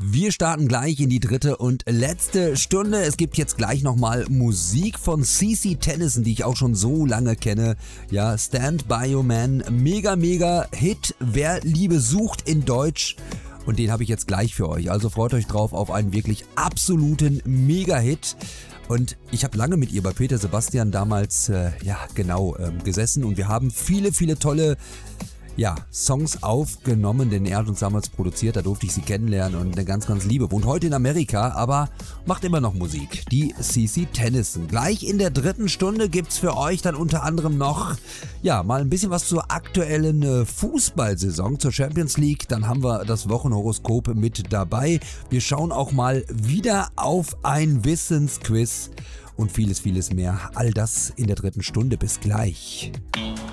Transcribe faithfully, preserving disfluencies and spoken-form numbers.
Wir starten gleich in die dritte und letzte Stunde. Es gibt jetzt gleich nochmal Musik von C C Tennyson, die ich auch schon so lange kenne. Ja, Stand By Your Man, mega, mega Hit. Wer Liebe sucht in Deutsch. Und den habe ich jetzt gleich für euch. Also freut euch drauf auf einen wirklich absoluten Mega-Hit. Und ich habe lange mit ihr bei Peter Sebastian damals, äh, ja genau, ähm, gesessen. Und wir haben viele, viele tolle ja, Songs aufgenommen, denn er hat uns damals produziert, da durfte ich sie kennenlernen und eine ganz, ganz liebe. Wohnt heute in Amerika, aber macht immer noch Musik. Die C C Tennyson. Gleich in der dritten Stunde gibt's für euch dann unter anderem noch, ja, mal ein bisschen was zur aktuellen äh, Fußballsaison, zur Champions League. Dann haben wir das Wochenhoroskop mit dabei. Wir schauen auch mal wieder auf ein Wissensquiz und vieles, vieles mehr. All das in der dritten Stunde. Bis gleich.